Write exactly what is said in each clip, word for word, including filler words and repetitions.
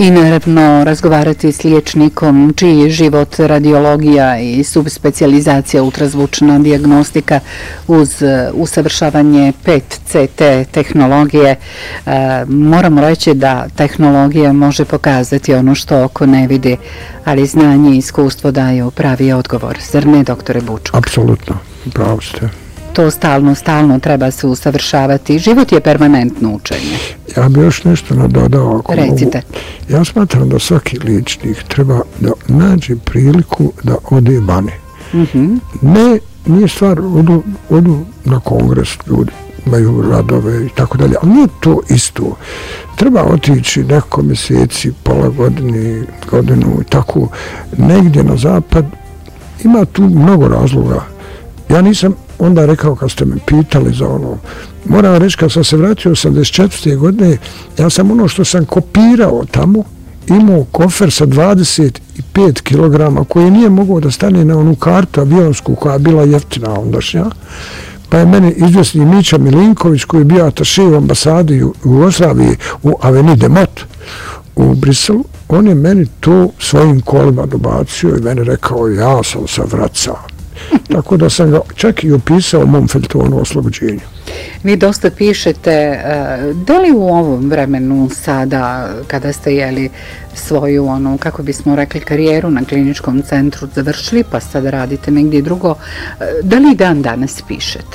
I naravno razgovarati s liječnikom čiji je život radiologija i subspecijalizacija ultrazvučna dijagnostika uz usavršavanje P E T C T tehnologije. E, moramo reći da tehnologija može pokazati ono što oko ne vidi, ali znanje i iskustvo daju pravi odgovor. Zar ne, doktore Bučuk? Apsolutno, pravo ste. To stalno, stalno treba se usavršavati. Život je permanentno učenje. Ja bi još nešto nadodao. Ako Recite. Mogu. Ja smatram da svaki liječnik treba da nađe priliku da ode vani. Mm-hmm. Ne, nije stvar, odu, odu na kongres ljudi, imaju radove i tako dalje, ali nije to isto. Treba otići neko mjeseci, pola godine, godinu i tako, negdje na zapad. Ima tu mnogo razloga. Ja nisam onda rekao, kad ste me pitali za ono, moram reći, kad sam se vratio osamdeset četvrte godine, ja sam ono što sam kopirao tamo, imao kofer sa dvadeset pet kilograma, koji nije mogao da stane na onu kartu avionsku, koja je bila jeftina ondašnja, pa je meni izvjesni Mića Milinković, koji je bio ataše u ambasadi u Jugoslaviji u Avenue de Mott u Briselu, on je meni to svojim kolima dobacio i meni rekao, ja sam sa vraca. Tako da sam ga čak i opisao u mom feljtonu o oslobođenju. Vi dosta pišete, da li u ovom vremenu sada, kada ste jeli svoju, ono, kako bismo rekli, karijeru na kliničkom centru završili, pa sad radite negdje drugo, da li dan danas pišete?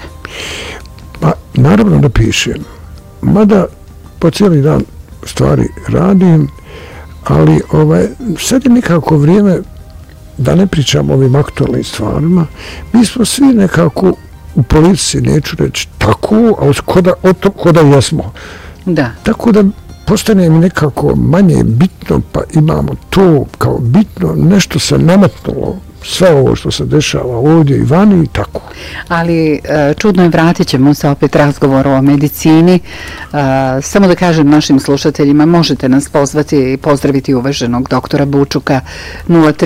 Pa, naravno da pišem. Mada po cijeli dan stvari radim, ali ovaj, sad je nekako vrijeme da ne pričam o ovim aktualnim stvarima. Mi smo svi nekako u politici, neću reći tako, a koda, koda jesmo. Da. Tako da postane mi nekako manje bitno, pa imamo to kao bitno, nešto se nametnulo, sve ovo što se dešava ovdje i vani i tako. Ali čudno je, vratit ćemo se opet razgovoru o medicini. Samo da kažem našim slušateljima, možete nas pozvati i pozdraviti uvaženog doktora Bučuka nula tri